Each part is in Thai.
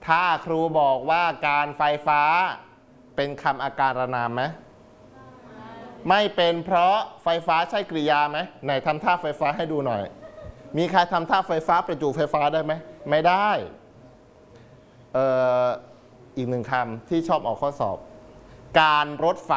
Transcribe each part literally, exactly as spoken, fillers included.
ถ้าครูบอกว่าการไฟฟ้าเป็นคำอาการนามไหมไม่เป็นเพราะไฟฟ้าใช่กริยาไหมไหนทำท่าไฟฟ้าให้ดูหน่อยมีใครทำท่าไฟฟ้าประจุไฟฟ้าได้ไหมไม่ได้เอ่ออีกหนึ่งคำที่ชอบออกข้อสอบการรถไฟ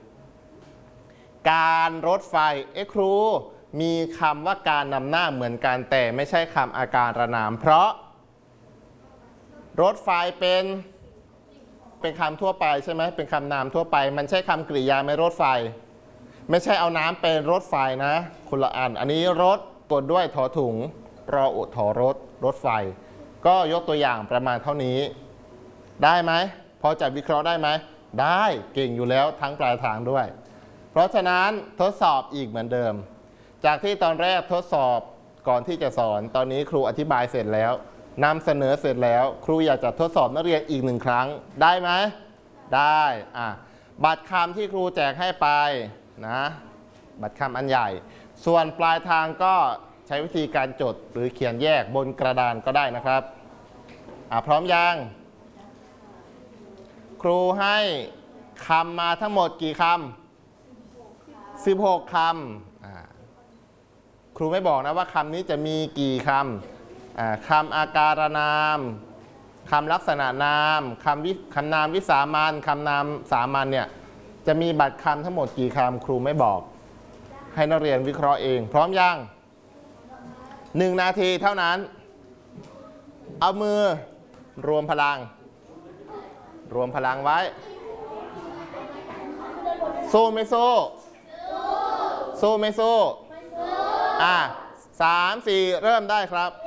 การรถไฟเอ๊ะครูมีคำว่าการนำหน้าเหมือนกันแต่ไม่ใช่คำอาการนามเพราะรถไฟเป็นเป็นคำทั่วไปใช่ไหมเป็นคำนามทั่วไปมันใช่คำกริยาไหมรถไฟไม่ใช่เอาน้ำเป็นรถไฟนะคนละอันอันนี้รถกดด้วยถอถุงรออุดถอรถรถไฟก็ยกตัวอย่างประมาณเท่านี้ได้ไหมพอจะวิเคราะห์ได้ไหมได้เก่งอยู่แล้วทั้งปลายทางด้วยเพราะฉะนั้นทดสอบอีกเหมือนเดิมจากที่ตอนแรกทดสอบก่อนที่จะสอนตอนนี้ครูอธิบายเสร็จแล้วนำเสนอเสร็จแล้วครูอยากจะทดสอบนักเรียนอีกหนึ่งครั้งได้ไหมได้อ่ะบัตรคำที่ครูแจกให้ไปนะบัตรคำอันใหญ่ส่วนปลายทางก็ใช้วิธีการจดหรือเขียนแยกบนกระดานก็ได้นะครับอ่ะพร้อมยังครูให้คำมาทั้งหมดกี่คำสิบหกคำอ่าครูไม่บอกนะว่าคำนี้จะมีกี่คำอ่าคำอาการนามคำลักษณะนามคำวิคำนามวิสามัญคำนามสามัญเนี่ยจะมีบัตรคำทั้งหมดกี่คำครูไม่บอกให้นักเรียนวิเคราะห์เองพร้อมยังหนึ่งนาทีเท่านั้นเอามือรวมพลังรวมพลังไว้สู้ไม่สู้สู้ไม่สู้อ่ะสามสี่เริ่มได้ครับ